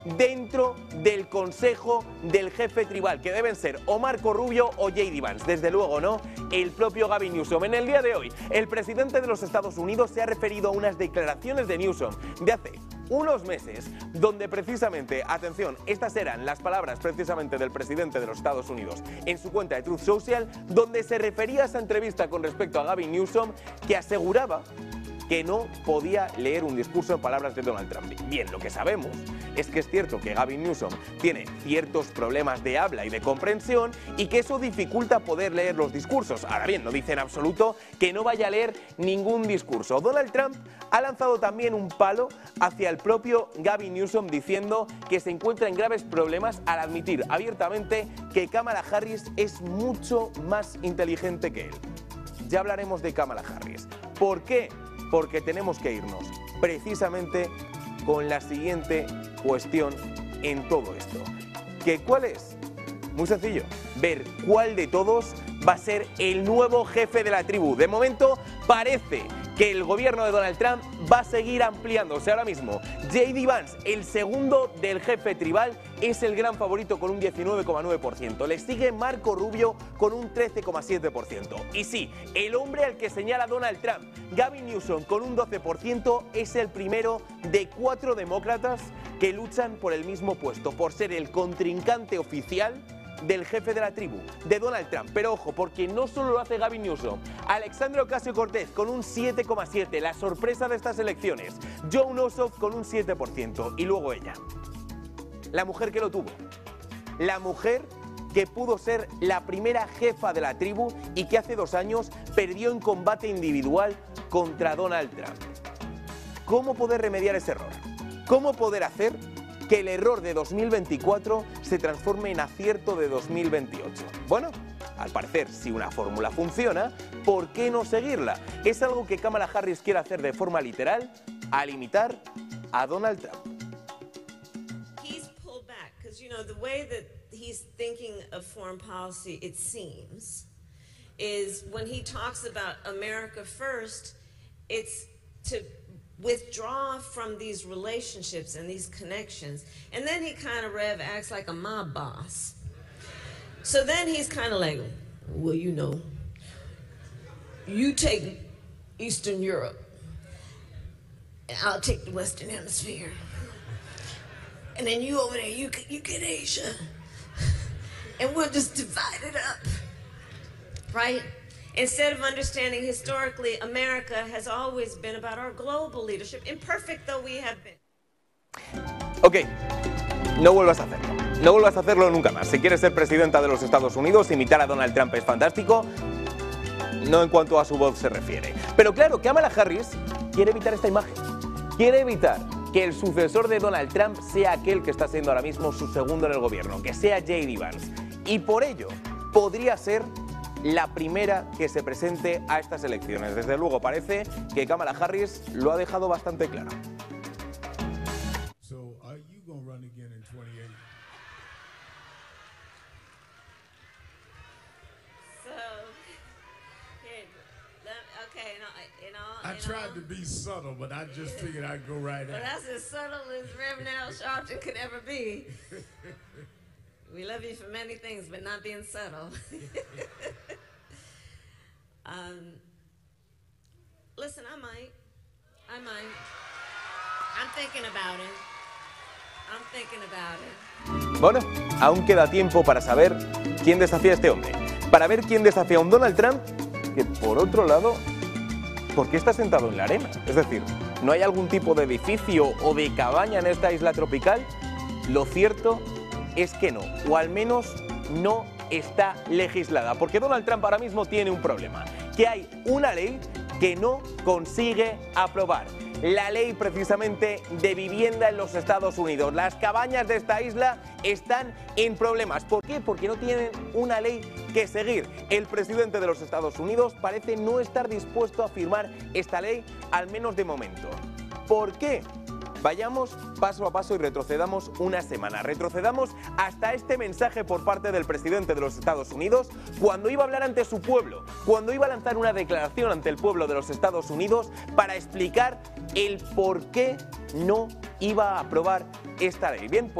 dentro del consejo del jefe tribal, que deben ser o Marco Rubio o J.D. Vance, desde luego no el propio Gavin Newsom. En el día de hoy, el presidente de los Estados Unidos se ha referido a unas declaraciones de Newsom de hace unos meses, donde precisamente, atención, estas eran las palabras precisamente del presidente de los Estados Unidos en su cuenta de Truth Social, donde se refería a esa entrevista con respecto a Gavin Newsom, que aseguraba que no podía leer un discurso en palabras de Donald Trump. Bien, lo que sabemos es que es cierto que Gavin Newsom tiene ciertos problemas de habla y de comprensión y que eso dificulta poder leer los discursos. Ahora bien, no dice en absoluto que no vaya a leer ningún discurso. Donald Trump ha lanzado también un palo hacia el propio Gavin Newsom diciendo que se encuentra en graves problemas al admitir abiertamente que Kamala Harris es mucho más inteligente que él. Ya hablaremos de Kamala Harris. ¿Por qué? Porque tenemos que irnos precisamente con la siguiente cuestión en todo esto. ¿Cuál es? Muy sencillo, ver cuál de todos va a ser el nuevo jefe de la tribu. De momento parece que el gobierno de Donald Trump va a seguir ampliándose. Ahora mismo, J.D. Vance, el segundo del jefe tribal, es el gran favorito con un 19,9%. Le sigue Marco Rubio con un 13,7%. Y sí, el hombre al que señala Donald Trump, Gavin Newsom, con un 12%, es el primero de 4 demócratas que luchan por el mismo puesto, por ser el contrincante oficial del jefe de la tribu, de Donald Trump. Pero ojo, porque no solo lo hace Gavin Newsom, Alexandria Ocasio-Cortez con un 7,7%, la sorpresa de estas elecciones, Jon Ossoff con un 7%, y luego ella, la mujer que lo tuvo, la mujer que pudo ser la primera jefa de la tribu y que hace 2 años perdió en combate individual contra Donald Trump. ¿Cómo poder remediar ese error? ¿Cómo poder hacer que el error de 2024 se transforme en acierto de 2028? Bueno, al parecer, si una fórmula funciona, ¿por qué no seguirla? Es algo que Kamala Harris quiere hacer de forma literal, al imitar a Donald Trump. He's pulled back because, you know, the way that he's thinking of foreign policy, it seems, is when he talks about America first, it's to withdraw from these relationships and these connections. And then he kind of acts like a mob boss. So then he's kind of like, well, you know, you take Eastern Europe, and I'll take the Western Hemisphere. And then you over there, you get Asia. And we'll just divide it up, right? Instead of understanding historically, America has always been about our global leadership, imperfect though we have been. Ok, no vuelvas a hacerlo. No vuelvas a hacerlo nunca más. Si quieres ser presidenta de los Estados Unidos, imitar a Donald Trump es fantástico, no en cuanto a su voz se refiere. Pero claro, Kamala Harris quiere evitar esta imagen. Quiere evitar que el sucesor de Donald Trump sea aquel que está siendo ahora mismo su segundo en el gobierno, que sea J.D. Vance. Y por ello, podría ser la primera que se presente a estas elecciones. Desde luego parece que Kamala Harris lo ha dejado bastante claro. So, are you going to run again in 28? So, okay, I tried to be subtle, but I just figured I'd go right well, at it. that's as subtle as Reverend Al Sharpton could ever be. We love you for many things, but not being subtle. Listen, I might. I'm thinking about it. Bueno, aún queda tiempo para saber quién desafía a este hombre. Para ver quién desafía a un Donald Trump que, por otro lado, ¿por qué está sentado en la arena? Es decir, ¿no hay algún tipo de edificio o de cabaña en esta isla tropical? Lo cierto es que no, o al menos no está legislada, porque Donald Trump ahora mismo tiene un problema, que hay una ley que no consigue aprobar. La ley precisamente de vivienda en los Estados Unidos. Las cabañas de esta isla están en problemas. ¿Por qué? Porque no tienen una ley que seguir. El presidente de los Estados Unidos parece no estar dispuesto a firmar esta ley, al menos de momento. ¿Por qué? Vayamos paso a paso y retrocedamos una semana. Retrocedamos hasta este mensaje por parte del presidente de los Estados Unidos cuando iba a hablar ante su pueblo, cuando iba a lanzar una declaración ante el pueblo de los Estados Unidos para explicar el por qué no iba a aprobar esta ley. Bien,